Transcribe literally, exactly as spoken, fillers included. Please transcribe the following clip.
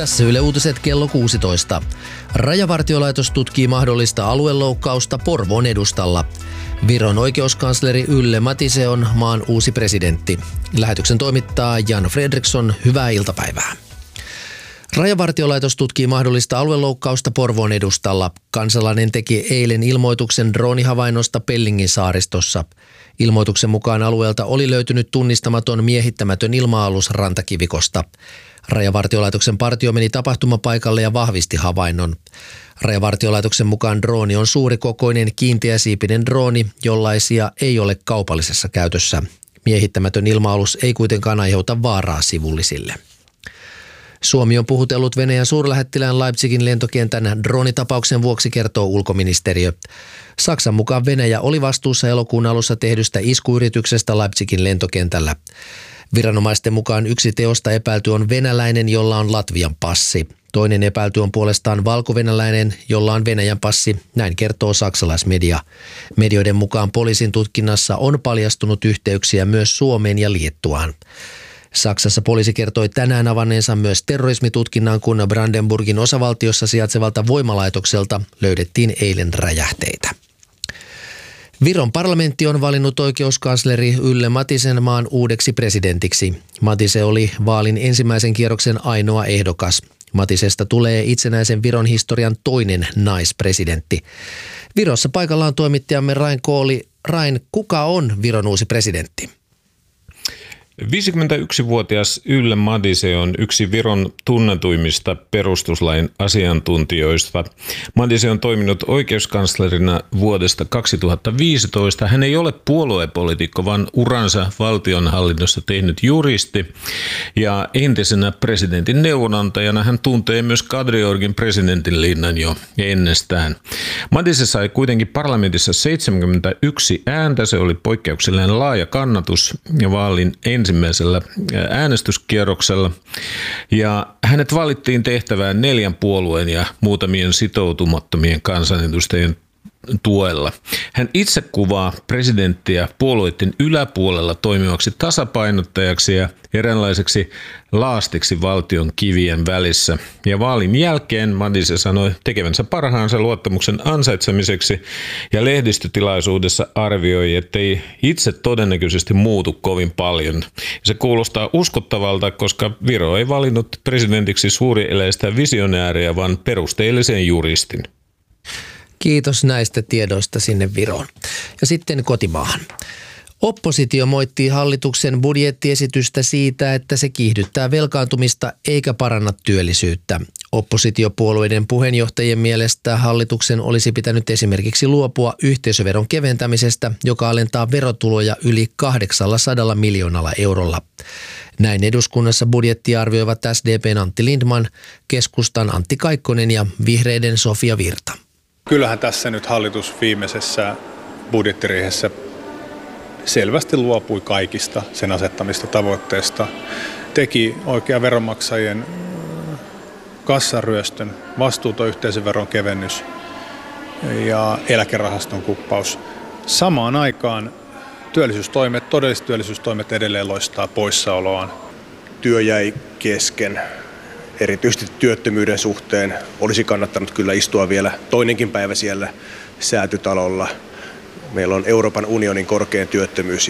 Tässä Yle Uutiset kello kuusitoista. Rajavartiolaitos tutkii mahdollista alueloukkausta Porvoon edustalla. Viron oikeuskansleri Yle Matise on maan uusi presidentti. Lähetyksen toimittaa Jan Fredriksson. Hyvää iltapäivää. Rajavartiolaitos tutkii mahdollista alueloukkausta Porvoon edustalla. Kansalainen teki eilen ilmoituksen droonihavainnosta Pellingin saaristossa. Ilmoituksen mukaan alueelta oli löytynyt tunnistamaton miehittämätön ilma-alus rantakivikosta. Rajavartiolaitoksen partio meni tapahtumapaikalle ja vahvisti havainnon. Rajavartiolaitoksen mukaan drooni on suurikokoinen kiinteäsiipinen drooni, jollaisia ei ole kaupallisessa käytössä. Miehittämätön ilma-alus ei kuitenkaan aiheuta vaaraa sivullisille. Suomi on puhutellut Venäjän suurlähettilään Leipzigin lentokentän droonitapauksen vuoksi, kertoo ulkoministeriö. Saksan mukaan Venäjä oli vastuussa elokuun alussa tehdystä iskuyrityksestä Leipzigin lentokentällä. Viranomaisten mukaan yksi teosta epäilty on venäläinen, jolla on Latvian passi. Toinen epäilty on puolestaan valkovenäläinen, jolla on Venäjän passi, näin kertoo saksalaismedia. Medioiden mukaan poliisin tutkinnassa on paljastunut yhteyksiä myös Suomeen ja Liettuaan. Saksassa poliisi kertoi tänään avanneensa myös terrorismitutkinnan, kun Brandenburgin osavaltiossa sijaitsevalta voimalaitokselta löydettiin eilen räjähteitä. Viron parlamentti on valinnut oikeuskansleri Yle Matisen maan uudeksi presidentiksi. Matise oli vaalin ensimmäisen kierroksen ainoa ehdokas. Matisesta tulee itsenäisen Viron historian toinen naispresidentti. Virossa paikalla on toimittajamme Rain Kooli. Rain, kuka on Viron uusi presidentti? viisikymmentäyksivuotias Yle Matise on yksi Viron tunnetuimmista perustuslain asiantuntijoista. Matise on toiminut oikeuskanslerina vuodesta kaksituhattaviisitoista. Hän ei ole puoluepoliitikko, vaan uransa valtionhallinnossa tehnyt juristi. Ja entisenä presidentin neuvonantajana hän tuntee myös Kadriorgin presidentinlinnan jo ennestään. Matise sai kuitenkin parlamentissa seitsemänkymmentäyksi ääntä. Se oli poikkeuksellinen laaja kannatus ja vaalin ensimmäisellä äänestyskierroksella, ja hänet valittiin tehtävään neljän puolueen ja muutamien sitoutumattomien kansanedustajien tuella. Hän itse kuvaa presidenttiä puolueiden yläpuolella toimivaksi tasapainottajaksi ja eräänlaiseksi laastiksi valtion kivien välissä. Ja vaalin jälkeen Matise sanoi tekevänsä parhaansa luottamuksen ansaitsemiseksi ja lehdistötilaisuudessa arvioi, ettei itse todennäköisesti muutu kovin paljon. Se kuulostaa uskottavalta, koska Viro ei valinnut presidentiksi suurieleistä visionääriä, vaan perusteellisen juristin. Kiitos näistä tiedoista sinne Viroon. Ja sitten kotimaahan. Oppositio moittii hallituksen budjettiesitystä siitä, että se kiihdyttää velkaantumista eikä paranna työllisyyttä. Oppositiopuolueiden puheenjohtajien mielestä hallituksen olisi pitänyt esimerkiksi luopua yhteisöveron keventämisestä, joka alentaa verotuloja yli kahdeksansadaa miljoonalla eurolla. Näin eduskunnassa budjettia arvioivat S D P:n Antti Lindman, keskustan Antti Kaikkonen ja vihreiden Sofia Virta. Kyllähän tässä nyt hallitus viimeisessä budjettiriihessä selvästi luopui kaikista sen asettamista tavoitteista. Teki oikea veronmaksajien kassaryöstön, vastuuton yhteisöveron kevennys ja eläkerahaston kuppaus. Samaan aikaan työllisyystoimet, todelliset työllisyystoimet edelleen loistaa poissaoloaan. Työ jäi kesken. Erityisesti työttömyyden suhteen olisi kannattanut kyllä istua vielä toinenkin päivä siellä Säätytalolla. Meillä on Euroopan unionin korkein työttömyys